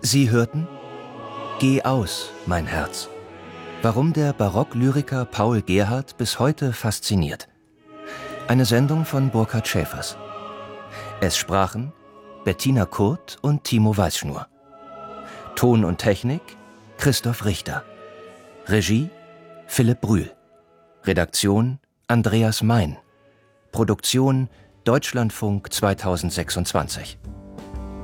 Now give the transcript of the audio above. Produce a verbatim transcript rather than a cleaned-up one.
Sie hörten »Geh aus, mein Herz«, warum der Barocklyriker Paul Gerhardt bis heute fasziniert. Eine Sendung von Burkhard Schäfers. Es sprachen Bettina Kurt und Timo Weißschnur. Ton und Technik Christoph Richter. Regie Philipp Brühl. Redaktion Andreas Mein. Produktion Deutschlandfunk zweitausendsechsundzwanzig.